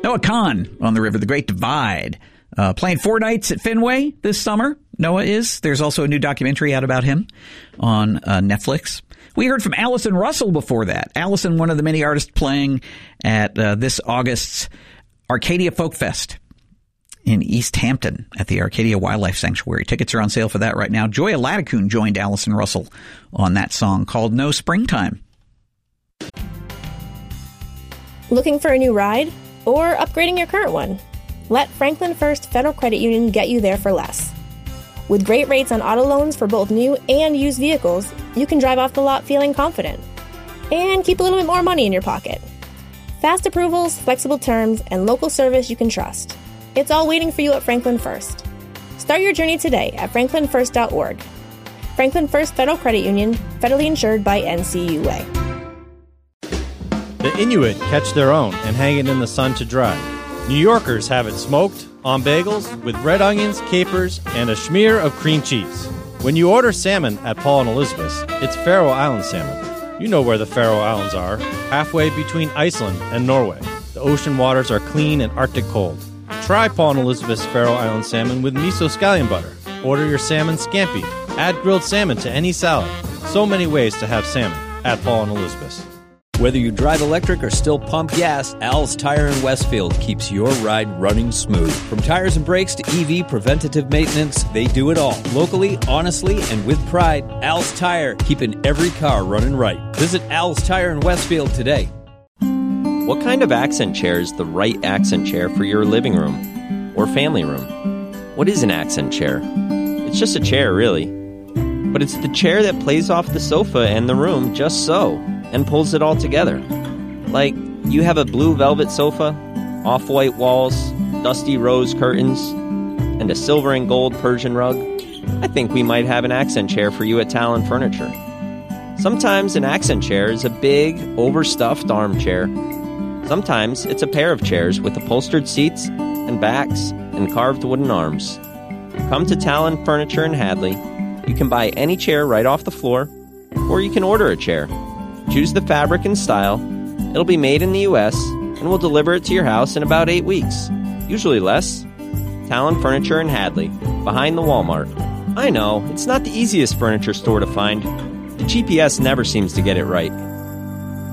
Noah Kahn on the river, The Great Divide. Playing 4 nights at Fenway this summer, Noah is. There's also a new documentary out about him on Netflix. We heard from Allison Russell before that. Allison, one of the many artists playing at this August's Arcadia Folk Fest in East Hampton at the Arcadia Wildlife Sanctuary. Tickets are on sale for that right now. Joya Latticoon joined Allison Russell on that song called No Springtime. Looking for a new ride? Or upgrading your current one? Let Franklin First Federal Credit Union get you there for less. With great rates on auto loans for both new and used vehicles, you can drive off the lot feeling confident. And keep a little bit more money in your pocket. Fast approvals, flexible terms, and local service you can trust. It's all waiting for you at Franklin First. Start your journey today at franklinfirst.org. Franklin First Federal Credit Union, federally insured by NCUA. The Inuit catch their own and hang it in the sun to dry. New Yorkers have it smoked on bagels with red onions, capers, and a smear of cream cheese. When you order salmon at Paul and Elizabeth's, it's Faroe Island salmon. You know where the Faroe Islands are, halfway between Iceland and Norway. The ocean waters are clean and Arctic cold. Try Paul and Elizabeth's Faroe Island salmon with miso scallion butter. Order your salmon scampi. Add grilled salmon to any salad. So many ways to have salmon at Paul and Elizabeth's. Whether you drive electric or still pump gas, Al's Tire in Westfield keeps your ride running smooth. From tires and brakes to EV preventative maintenance, they do it all. Locally, honestly, and with pride, Al's Tire, keeping every car running right. Visit Al's Tire in Westfield today. What kind of accent chair is the right accent chair for your living room or family room? What is an accent chair? It's just a chair, really. But it's the chair that plays off the sofa and the room just so, and pulls it all together. Like, you have a blue velvet sofa, off-white walls, dusty rose curtains, and a silver and gold Persian rug. I think we might have an accent chair for you at Talon Furniture. Sometimes an accent chair is a big, overstuffed armchair. Sometimes it's a pair of chairs with upholstered seats and backs and carved wooden arms. Come to Talon Furniture in Hadley. You can buy any chair right off the floor, or you can order a chair. Choose the fabric and style. It'll be made in the U.S., and we'll deliver it to your house in about 8 weeks. Usually less. Talon Furniture in Hadley, behind the Walmart. I know, it's not the easiest furniture store to find. The GPS never seems to get it right.